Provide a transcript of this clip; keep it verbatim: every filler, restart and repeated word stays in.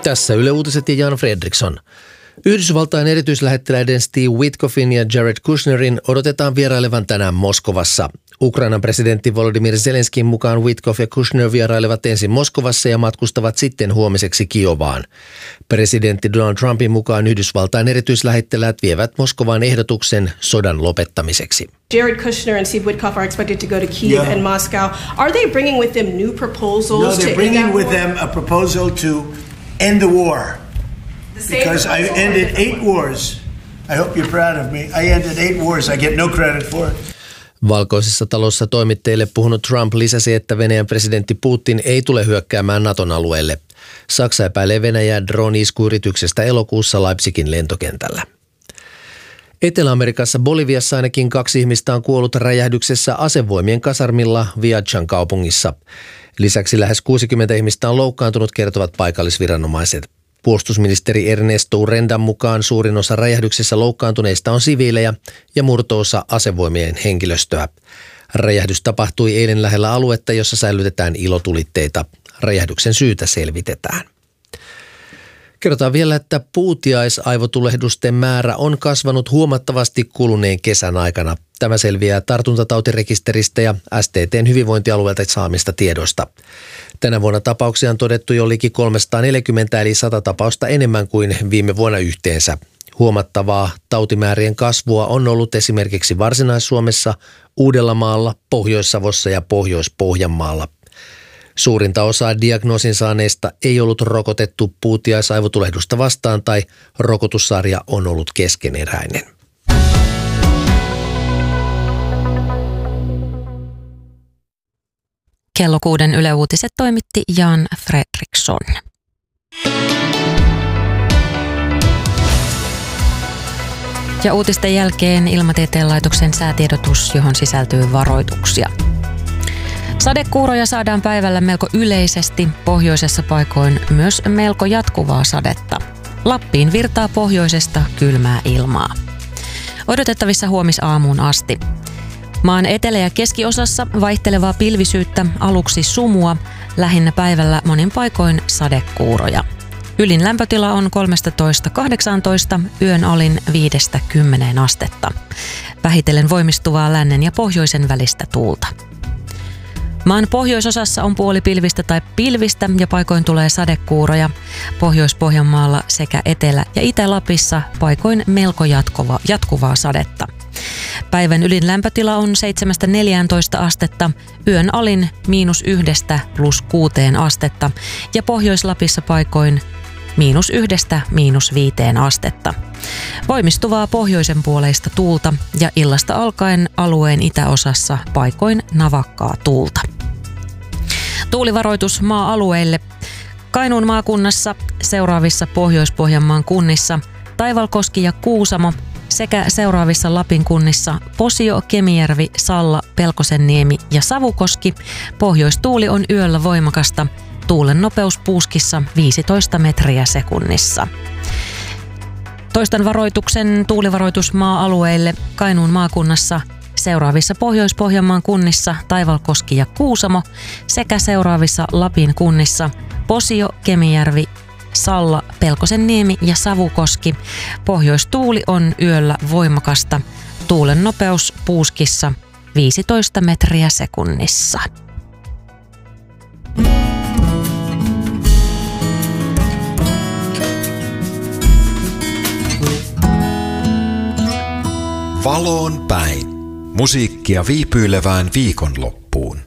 Tässä Yle Uutiset ja Jan Fredriksson. Yhdysvaltain erityislähettiläiden Steve Witkoffin ja Jared Kushnerin odotetaan vierailevan tänään Moskovassa. Ukrainan presidentti Volodymyr Zelenskin mukaan Witkoff ja Kushner vierailevat ensin Moskovassa ja matkustavat sitten huomiseksi Kiovaan. Presidentti Donald Trumpin mukaan Yhdysvaltain erityislähettiläät vievät Moskovaan ehdotuksen sodan lopettamiseksi. Jared Kushner and Steve Witkoff are expected to go to Kyiv yeah. and Moscow. Are they bringing with them new proposals? No, they're to bringing with them a proposal to end the war. The Because I ended eight wars. I hope you're proud of me. I ended eight wars. I get no credit for it. Valkoisessa talossa toimittajille puhunut Trump lisäsi, että Venäjän presidentti Putin ei tule hyökkäämään Naton alueelle. Saksa epäilee Venäjää drone-iskuyrityksestä elokuussa Leipzigin lentokentällä. Etelä-Amerikassa Boliviassa ainakin kaksi ihmistä on kuollut räjähdyksessä asevoimien kasarmilla Viachan kaupungissa. Lisäksi lähes kuusikymmentä ihmistä on loukkaantunut, kertovat paikallisviranomaiset. Puolustusministeri Ernesto Urendan mukaan suurin osa räjähdyksessä loukkaantuneista on siviilejä ja murto-osa asevoimien henkilöstöä. Räjähdys tapahtui eilen lähellä aluetta, jossa säilytetään ilotulitteita. Räjähdyksen syytä selvitetään. Kerrotaan vielä, että puutiaisaivotulehdusten määrä on kasvanut huomattavasti kuluneen kesän aikana. Tämä selviää tartuntatautirekisteristä ja S T T:n hyvinvointialueelta saamista tiedoista. Tänä vuonna tapauksia on todettu jo liki kolmesataaneljäkymmentä eli sata tapausta enemmän kuin viime vuonna yhteensä. Huomattavaa tautimäärien kasvua on ollut esimerkiksi Varsinais-Suomessa, Uudellamaalla, Pohjois-Savossa ja Pohjois-Pohjanmaalla. Suurinta osaa diagnoosin saaneista ei ollut rokotettu puutiaisaivotulehdusta vastaan tai rokotussarja on ollut keskeneräinen. Kello kuuden Yle Uutiset toimitti Jan Fredriksson. Ja uutisten jälkeen Ilmatieteen laitoksen säätiedotus, johon sisältyy varoituksia. Sadekuuroja saadaan päivällä melko yleisesti, pohjoisessa paikoin myös melko jatkuvaa sadetta. Lappiin virtaa pohjoisesta kylmää ilmaa. Odotettavissa huomisaamuun asti. Maan etelä- ja keskiosassa vaihtelevaa pilvisyyttä, aluksi sumua, lähinnä päivällä monin paikoin sadekuuroja. Ylin lämpötila on kolmetoista kahdeksantoista, yön alin viidestä kymmeneen astetta. Vähitellen voimistuvaa lännen ja pohjoisen välistä tuulta. Maan pohjoisosassa on puolipilvistä tai pilvistä ja paikoin tulee sadekuuroja. Pohjois-Pohjanmaalla sekä Etelä- ja Itä-Lapissa paikoin melko jatkuvaa, jatkuvaa sadetta. Päivän ylin lämpötila on seitsemästä neljääntoista astetta, yön alin miinus yhdestä plus kuuteen astetta ja Pohjois-Lapissa paikoin miinus yhdestä miinus viiteen astetta. Voimistuvaa pohjoisen puoleista tuulta ja illasta alkaen alueen itäosassa paikoin navakkaa tuulta. Tuulivaroitus maa-alueille. Kainuun maakunnassa, seuraavissa Pohjois-Pohjanmaan kunnissa, Taivalkoski ja Kuusamo sekä seuraavissa Lapin kunnissa Posio, Kemijärvi, Salla, Pelkosenniemi ja Savukoski. Pohjoistuuli on yöllä voimakasta. Tuulen nopeus puuskissa viisitoista metriä sekunnissa. Toistan varoituksen tuulivaroitus maa-alueille Kainuun maakunnassa, seuraavissa Pohjois-Pohjanmaan kunnissa Taivalkoski ja Kuusamo sekä seuraavissa Lapin kunnissa Posio, Kemijärvi, Salla, Pelkosenniemi ja Savukoski. Pohjoistuuli on yöllä voimakasta. Tuulen nopeus puuskissa viisitoista metriä sekunnissa. Valoon päin. Musiikkia viipyilevään viikonloppuun.